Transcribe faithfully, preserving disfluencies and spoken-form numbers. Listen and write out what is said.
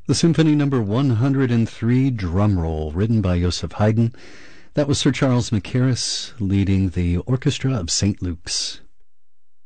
The Symphony Number one hundred three, Drum Roll, written by Joseph Haydn. That was Sir Charles Mackerras leading the orchestra of Saint Luke's.